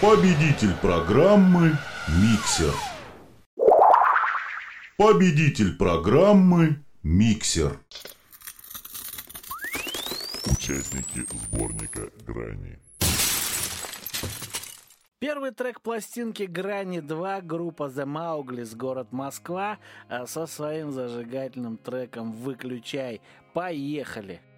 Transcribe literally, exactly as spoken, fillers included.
Победитель программы «Миксер». Победитель программы «Миксер». Участники сборника «Грани». Первый трек пластинки «Грани два» группа The Maugli's, город Москва, со своим зажигательным треком «Выключай». Поехали!